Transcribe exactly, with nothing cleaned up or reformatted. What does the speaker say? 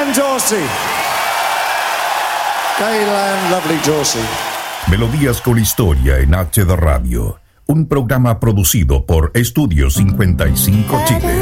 Gaylan Dorsey. Gaylan, lovely Dorsey. Melodías con historia en H D Radio. Un programa producido por Estudio cincuenta y cinco Chile.